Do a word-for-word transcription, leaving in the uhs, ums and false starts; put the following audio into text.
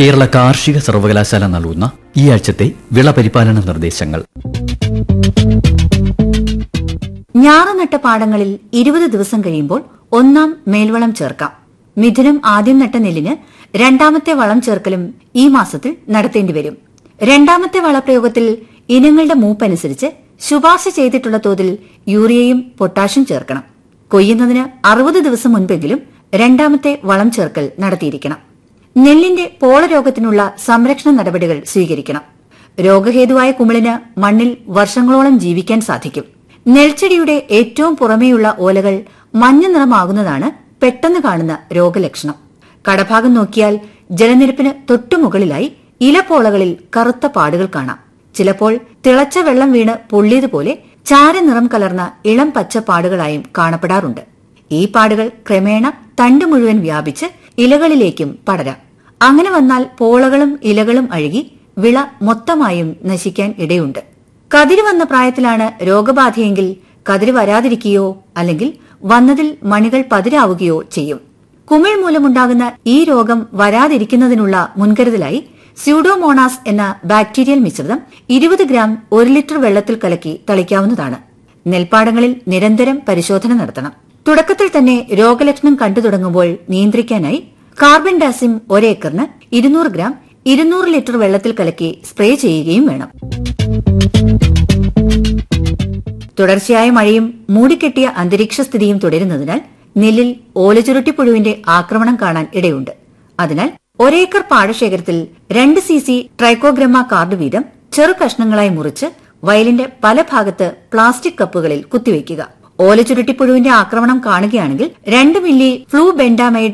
കേരള കാർഷിക സർവകലാശാല നൽകുന്ന ഈ ആഴ്ചത്തെ വിള പരിപാലന നിർദ്ദേശങ്ങൾ. ഞാറുനട്ട പാടങ്ങളിൽ ഇരുപത് ദിവസം കഴിയുമ്പോൾ ഒന്നാം മേൽവളം ചേർക്കാം. മിഥുനം ആദ്യം നട്ട നെല്ലിന് രണ്ടാമത്തെ വളം ചേർക്കലും ഈ മാസത്തിൽ നടത്തേണ്ടിവരും. രണ്ടാമത്തെ വളപ്രയോഗത്തിൽ ഇനങ്ങളുടെ മൂപ്പനുസരിച്ച് ശുപാർശ ചെയ്തിട്ടുള്ള തോതിൽ യൂറിയയും പൊട്ടാഷ്യം ചേർക്കണം. കൊയ്യുന്നതിന് അറുപത് ദിവസം മുൻപെങ്കിലും രണ്ടാമത്തെ വളം ചേർക്കൽ നടത്തിയിരിക്കണം. നെല്ലിന്റെ പോളരോഗത്തിനുള്ള സംരക്ഷണ നടപടികൾ സ്വീകരിക്കണം. രോഗഹേതുവായ കുമിളിന് മണ്ണിൽ വർഷങ്ങളോളം ജീവിക്കാൻ സാധിക്കും. നെൽച്ചെടിയുടെ ഏറ്റവും പുറമേയുള്ള ഓലകൾ മഞ്ഞ നിറമാകുന്നതാണ് പെട്ടെന്ന് കാണുന്ന രോഗലക്ഷണം. കടഭാഗം നോക്കിയാൽ ജലനിരപ്പിന് തൊട്ടുമുകളിലായി ഇലപ്പോളകളിൽ കറുത്ത പാടുകൾ കാണാം. ചിലപ്പോൾ തിളച്ച വെള്ളം വീണ് പൊള്ളിയതുപോലെ ചാരനിറം കലർന്ന ഇളം പച്ച പാടുകളായും കാണപ്പെടാറുണ്ട്. ഈ പാടുകൾ ക്രമേണ തണ്ട് മുഴുവൻ വ്യാപിച്ച് ഇലകളിലേക്കും പടരാം. അങ്ങനെ വന്നാൽ പോളകളും ഇലകളും അഴുകി വിള മൊത്തമായും നശിക്കാൻ ഇടയുണ്ട്. കതിര് വന്ന പ്രായത്തിലാണ് രോഗബാധയെങ്കിൽ കതിര് വരാതിരിക്കുകയോ അല്ലെങ്കിൽ വന്നതിൽ മണികൾ പതിരാവുകയോ ചെയ്യും. കുമിൾ മൂലമുണ്ടാകുന്ന ഈ രോഗം വരാതിരിക്കുന്നതിനുള്ള മുൻകരുതലായി സ്യൂഡോമോണാസ് എന്ന ബാക്ടീരിയൽ മിശ്രിതം ഇരുപത് ഗ്രാം ഒരു ലിറ്റർ വെള്ളത്തിൽ കലക്കി തളിക്കാവുന്നതാണ്. നെൽപ്പാടങ്ങളിൽ നിരന്തരം പരിശോധന നടത്തണം. തുടക്കത്തിൽ തന്നെ രോഗലക്ഷണം കണ്ടു തുടങ്ങുമ്പോൾ നിയന്ത്രിക്കാനായി കാർബൻ ഡാസിം ഒരേക്കറിന് ഇരുന്നൂറ് ഗ്രാം ഇരുന്നൂറ് ലിറ്റർ വെള്ളത്തിൽ കലക്കി സ്പ്രേ ചെയ്യുകയും വേണം. തുടർച്ചയായ മഴയും മൂടിക്കെട്ടിയ അന്തരീക്ഷ സ്ഥിതിയും തുടരുന്നതിനാൽ നെല്ലിൽ ഓലചുരുട്ടിപ്പുഴുവിന്റെ ആക്രമണം കാണാൻ ഇടയുണ്ട്. അതിനാൽ ഒരേക്കർ പാടശേഖരത്തിൽ രണ്ട് സി സി ട്രൈക്കോഗ്രമ കാർഡ് വീതം ചെറു കഷ്ണങ്ങളായി മുറിച്ച് വയലിന്റെ പല ഭാഗത്ത് പ്ലാസ്റ്റിക് കപ്പുകളിൽ കുത്തിവയ്ക്കുക. ഓലചുരുട്ടിപ്പുഴുവിന്റെ ആക്രമണം കാണുകയാണെങ്കിൽ രണ്ട് മില്ലി ഫ്ലൂ ബെൻഡാമൈഡ്